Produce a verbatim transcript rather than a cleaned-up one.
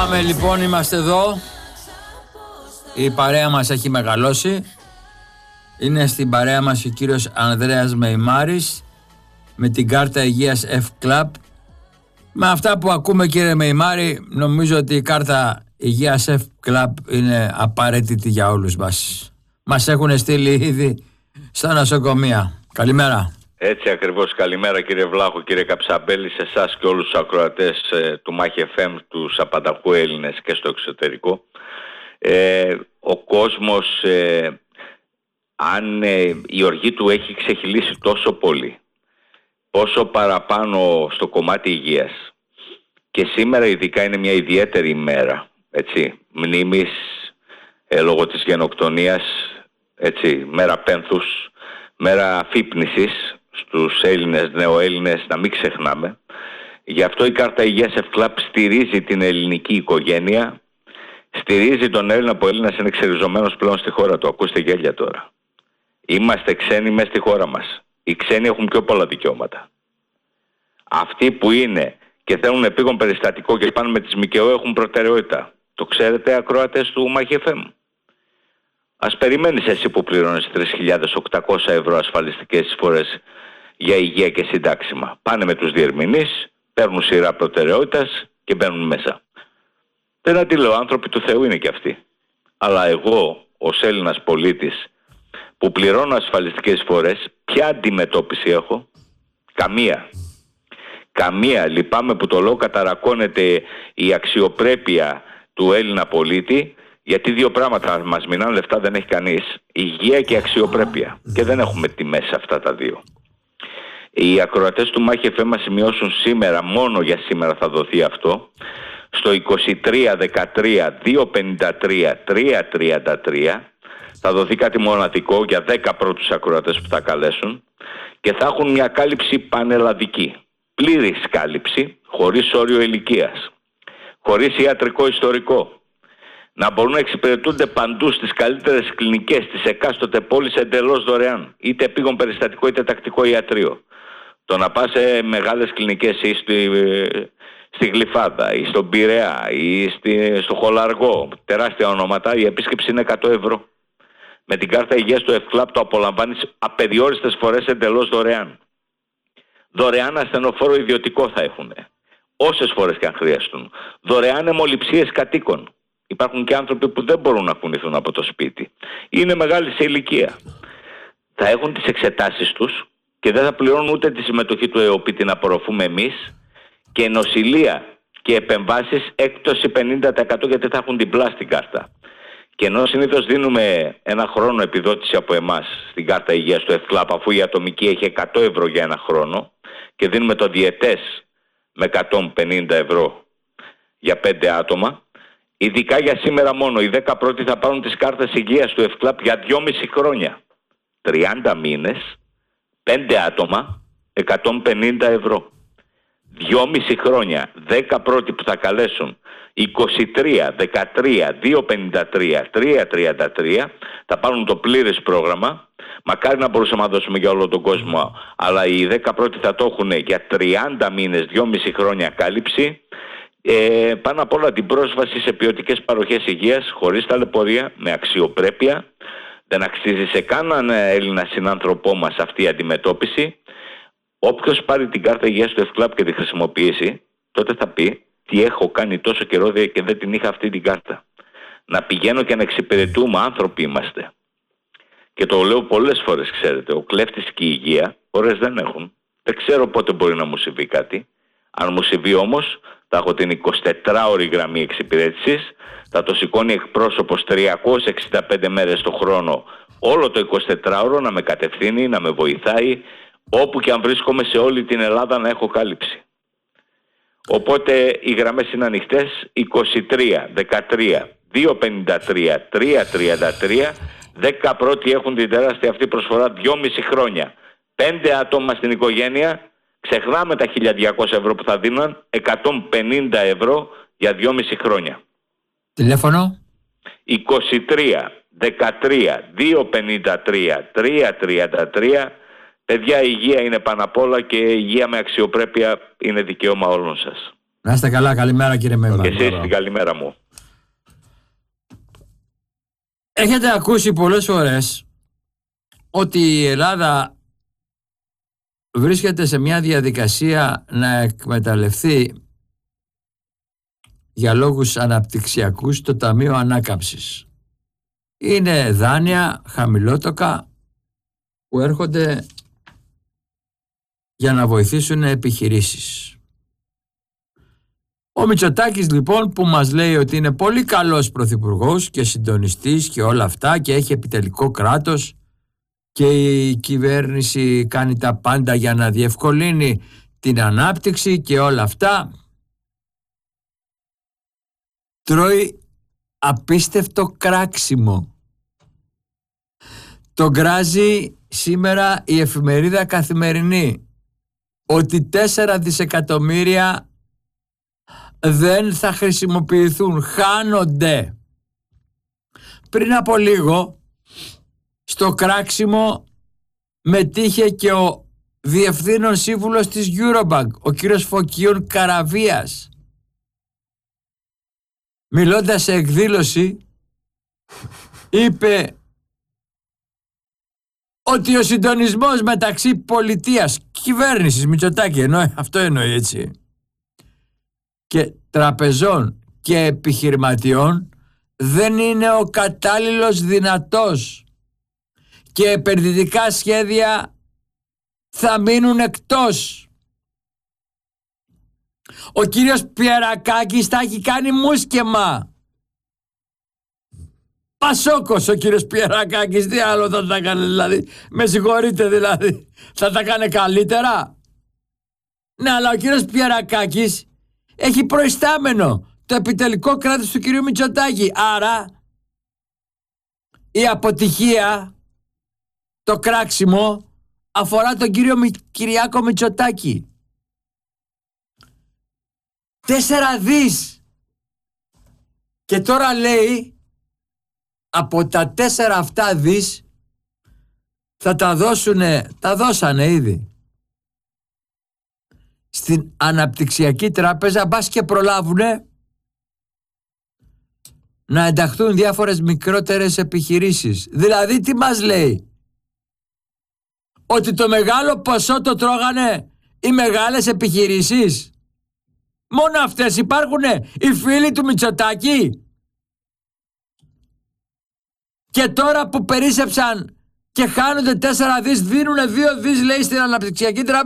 Πάμε λοιπόν, είμαστε εδώ. Η παρέα μας έχει μεγαλώσει. Είναι στην παρέα μας ο κύριος Ανδρέας Μεϊμάρης με την κάρτα υγείας F Club. Με αυτά που ακούμε, κύριε Μεϊμάρη, νομίζω ότι η κάρτα υγείας F Club είναι απαραίτητη για όλους μας. Μας έχουν στείλει ήδη στα νοσοκομεία. Καλημέρα. Έτσι ακριβώς. Καλημέρα κύριε Βλάχο, κύριε Καψαμπέλη, σε εσάς και όλους τους ακροατές ε, του Μάχη εφ εμ, τους απανταχού Έλληνες και στο εξωτερικό. Ε, ο κόσμος, ε, αν ε, η οργή του έχει ξεχυλήσει τόσο πολύ, πόσο παραπάνω στο κομμάτι υγείας, και σήμερα ειδικά είναι μια ιδιαίτερη ημέρα, έτσι, μνήμης ε, λόγω της γενοκτονίας, έτσι, μέρα πένθους, μέρα αφύπνισης στους Έλληνες, νεοέλληνες, να μην ξεχνάμε. Γι' αυτό η κάρτα υγείας F Club στηρίζει την ελληνική οικογένεια, στηρίζει τον Έλληνα που ο Έλληνας είναι ξεριζωμένος πλέον στη χώρα του. Ακούστε γέλια τώρα. Είμαστε ξένοι μέσα στη χώρα μας. Οι ξένοι έχουν πιο πολλά δικαιώματα. Αυτοί που είναι και θέλουν επίγον περιστατικό και πάνε με τις ΜΚΟ έχουν προτεραιότητα. Το ξέρετε, ακροατές του Μάχη εφ εμ? Ας περιμένεις εσύ που πληρώνεις τρεις χιλιάδες οκτακόσια ευρώ ασφαλιστικές εισφορές για υγεία και συντάξιμα. Πάνε με τους διερμηνείς, παίρνουν σειρά προτεραιότητας και μπαίνουν μέσα. Δεν αντιλέω, άνθρωποι του Θεού είναι και αυτοί. Αλλά εγώ, ως Έλληνας πολίτης, που πληρώνω ασφαλιστικές εισφορές, ποια αντιμετώπιση έχω? Καμία. Καμία. Λυπάμαι που το λέω, καταρακώνεται η αξιοπρέπεια του Έλληνα πολίτη. Γιατί δύο πράγματα μας μιλάνε λεφτά δεν έχει κανείς. Υγεία και αξιοπρέπεια. Και δεν έχουμε τιμές αυτά τα δύο. Οι ακροατές του Μάχη εφ εμ μας σημειώσουν σήμερα, μόνο για σήμερα θα δοθεί αυτό, στο είκοσι τρία δεκατρία διακόσια πενήντα τρία τριακόσια τριάντα τρία θα δοθεί κάτι μοναδικό για δέκα πρώτους ακροατές που θα καλέσουν και θα έχουν μια κάλυψη πανελλαδική. Πλήρης κάλυψη, χωρίς όριο ηλικίας, χωρίς ιατρικό ιστορικό. Να μπορούν να εξυπηρετούνται παντού στις καλύτερες κλινικές της εκάστοτε πόλης εντελώς δωρεάν. Είτε επίγον περιστατικό είτε τακτικό ιατρείο. Το να πας σε μεγάλες κλινικές ή στη, στη Γλυφάδα ή στον Πειραιά ή στη, στο Χολαργό, τεράστια ονόματα, η επίσκεψη είναι εκατό ευρώ. Με την κάρτα υγείας του F Club το απολαμβάνεις απεριόριστες φορές εντελώς δωρεάν. Δωρεάν ασθενοφόρο ιδιωτικό θα έχουν, όσες φορές και αν χρειαστούν. Δωρεάν αιμοληψίες κατοίκων. Υπάρχουν και άνθρωποι που δεν μπορούν να κουνηθούν από το σπίτι. Είναι μεγάλη σε ηλικία. Θα έχουν τις εξετάσεις τους και δεν θα πληρώνουν ούτε τη συμμετοχή του ΕΟΠΗ, την απορροφούμε εμείς, και νοσηλεία και επεμβάσεις έκπτωση πενήντα τοις εκατό γιατί θα έχουν διπλά στην κάρτα. Και ενώ συνήθως δίνουμε ένα χρόνο επιδότηση από εμάς στην κάρτα υγείας του F Club, αφού η ατομική έχει εκατό ευρώ για ένα χρόνο και δίνουμε το διετές με εκατόν πενήντα ευρώ για πέντε άτομα, ειδικά για σήμερα μόνο οι δέκα πρώτοι θα πάρουν τις κάρτες υγείας του F Club για δυόμισι χρόνια. τριάντα μήνες, πέντε άτομα, εκατόν πενήντα ευρώ. δυόμισι χρόνια, δέκα πρώτοι που θα καλέσουν, είκοσι τρία δεκατρία διακόσια πενήντα τρία τριακόσια τριάντα τρία, θα πάρουν το πλήρες πρόγραμμα. Μακάρι να μπορούσαμε να δώσουμε για όλο τον κόσμο, αλλά οι δέκα πρώτοι θα το έχουν για τριάντα μήνες, δυόμισι χρόνια κάλυψη. Ε, πάνω απ' όλα την πρόσβαση σε ποιοτικές παροχές υγείας, χωρίς ταλαιπωρία, με αξιοπρέπεια. Δεν αξίζει σε κανέναν Έλληνα συνάνθρωπό μας αυτή η αντιμετώπιση. Όποιος πάρει την κάρτα υγείας του F Club και τη χρησιμοποιήσει, τότε θα πει τι έχω κάνει τόσο καιρό και δεν την είχα αυτή την κάρτα. Να πηγαίνω και να εξυπηρετούμε, άνθρωποι είμαστε. Και το λέω πολλές φορές, ξέρετε, ο κλέφτης και η υγεία ώρες δεν έχουν. Δεν ξέρω πότε μπορεί να μου συμβεί κάτι. Αν μου συμβεί όμως, θα έχω την εικοσιτετράωρη γραμμή εξυπηρέτησης, θα το σηκώνει εκπρόσωπος τριακόσιες εξήντα πέντε μέρες το χρόνο, όλο το εικοσιτετράωρο να με κατευθύνει, να με βοηθάει, όπου και αν βρίσκομαι σε όλη την Ελλάδα να έχω κάλυψη. Οπότε οι γραμμές είναι ανοιχτές, είκοσι τρία δεκατρία διακόσια πενήντα τρία τριακόσια τριάντα τρία, δέκα πρώτοι έχουν την τεράστια αυτή προσφορά δυόμισι χρόνια. πέντε άτομα στην οικογένεια. Ξεχνάμε τα χίλια διακόσια ευρώ που θα δίναν, εκατόν πενήντα ευρώ για δυόμισι χρόνια. Τηλέφωνο είκοσι τρία δεκατρία διακόσια πενήντα τρία τριακόσια τριάντα τρία. Παιδιά, η υγεία είναι πάνω απ' όλα και η υγεία με αξιοπρέπεια είναι δικαίωμα όλων σας. Να είστε καλά, καλημέρα κύριε Μεϊμάρη. Και εσείς την καλημέρα μου. Έχετε ακούσει πολλές φορές ότι η Ελλάδα βρίσκεται σε μια διαδικασία να εκμεταλλευτεί για λόγους αναπτυξιακούς το Ταμείο Ανάκαμψης. Είναι δάνεια χαμηλότοκα που έρχονται για να βοηθήσουν επιχειρήσεις. Ο Μητσοτάκης λοιπόν, που μας λέει ότι είναι πολύ καλός πρωθυπουργός και συντονιστής και όλα αυτά και έχει επιτελικό κράτος και η κυβέρνηση κάνει τα πάντα για να διευκολύνει την ανάπτυξη και όλα αυτά, τρώει απίστευτο κράξιμο. Το γκράζει σήμερα η εφημερίδα Καθημερινή ότι τέσσερα δισεκατομμύρια δεν θα χρησιμοποιηθούν, χάνονται. Πριν από λίγο στο κράξιμο μετήχε και ο διευθύνων σύμβουλος της Eurobank, ο κύριος Φωκίων Καραβίας. Μιλώντας σε εκδήλωση είπε ότι ο συντονισμός μεταξύ πολιτείας, κυβέρνησης Μητσοτάκη, εννοεί, αυτό εννοεί έτσι, και τραπεζών και επιχειρηματιών δεν είναι ο κατάλληλος δυνατός και επενδυτικά σχέδια θα μείνουν εκτός. Ο κύριος Πιερακάκης τα έχει κάνει μουσκεμα. Πασόκος ο κύριος Πιερακάκης, τι άλλο θα τα κάνει δηλαδή? Με συγχωρείτε δηλαδή, θα τα κάνει καλύτερα? Ναι, αλλά ο κύριος Πιερακάκης έχει προϊστάμενο το επιτελικό κράτος του κυρίου Μητσοτάκη. Άρα η αποτυχία, το κράξιμο αφορά τον κύριο Κυριάκο Μητσοτάκη. Τέσσερα δις. Και τώρα λέει από τα τέσσερα αυτά δις θα τα δώσουνε, τα δώσανε ήδη στην Αναπτυξιακή Τράπεζα, μπας και προλάβουνε να ενταχθούν διάφορες μικρότερες επιχειρήσεις. Δηλαδή τι μας λέει? Ότι το μεγάλο ποσό το τρώγανε οι μεγάλες επιχειρήσεις? Μόνο αυτές υπάρχουνε, οι φίλοι του Μητσοτάκη? Και τώρα που περίσσεψαν και χάνονται τέσσερα δις, δίνουνε δύο δις λέει στην Αναπτυξιακή Τράπεζα.